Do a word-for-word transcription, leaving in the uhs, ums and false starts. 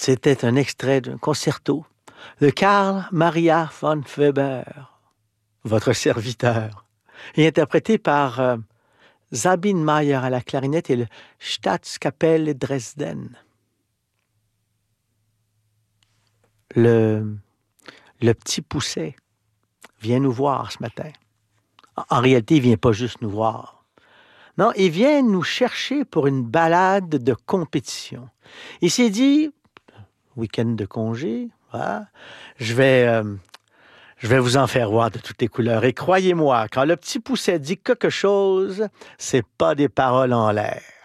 C'était un extrait d'un concerto de Carl Maria von Weber, votre serviteur, et interprété par euh, Sabine Mayer à la clarinette et le Staatskapelle Dresden. Le, le petit Pousset vient nous voir ce matin. En, en réalité, il vient pas juste nous voir. Non, il vient nous chercher pour une balade de compétition. Il s'est dit, week-end de congé, voilà, je vais, euh, je vais vous en faire voir de toutes les couleurs. Et croyez-moi, quand le petit Pousset dit quelque chose, c'est pas des paroles en l'air.